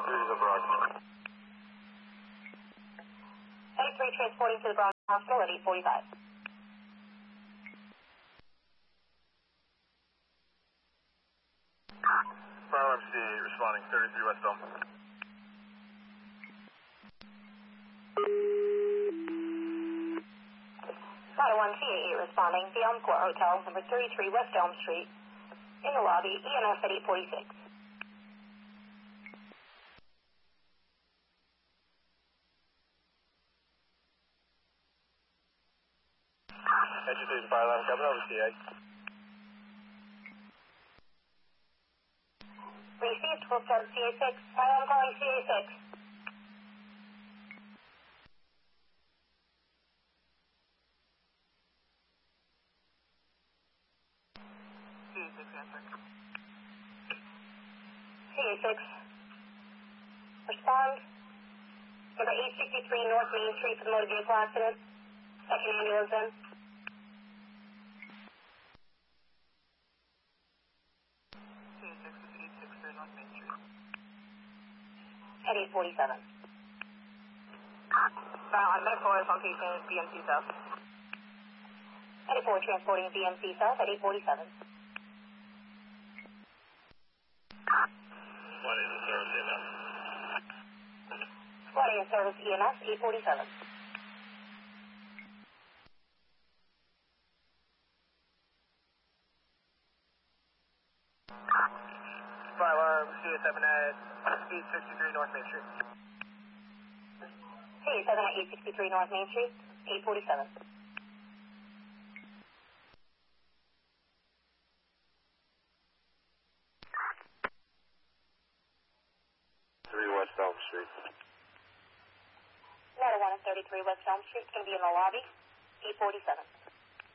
to the Bronx. 83 transporting to the Bronx Hospital at 8:45. Fire MC responding, 33 West Elm. Fire 1 CA8 responding, the Elm Court Hotel, number 33 West Elm Street, in the lobby, EMS at 8:46. Education Fire Line, coming over CA. Received, we'll start CA6. Fire, I'm calling CA6. CA6. Respond. Number 863 North Main Street for the motor vehicle accident. Second ambulance in. CA6 is 863 North Main Street. At 8:47. On medical location is BMC South. At 4 transporting BMC South at 8:47. What is the service EMS? Squad in service EMS, 8:47. Fire alarm CA7 at 863 North Main Street. CA7 at 863 North Main Street, 8:47. West Elm Street. Ladder 1 at 33 West Elm Street, going to be in the lobby, 8:47.